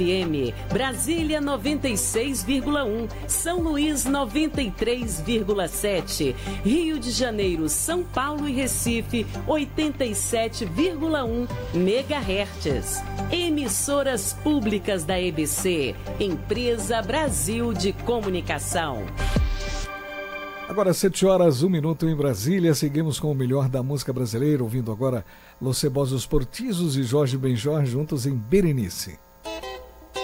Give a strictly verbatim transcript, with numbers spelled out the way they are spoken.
M, Brasília noventa e seis vírgula um, São Luís noventa e três vírgula sete, Rio de Janeiro, São Paulo e Recife oitenta e sete vírgula um megahertz. Emissoras públicas da E B C, Empresa Brasil de Comunicação. Agora sete horas, um minuto em Brasília, seguimos com o melhor da música brasileira, ouvindo agora Los Cebosos Portizos e Jorge Benjor juntos em Berenice.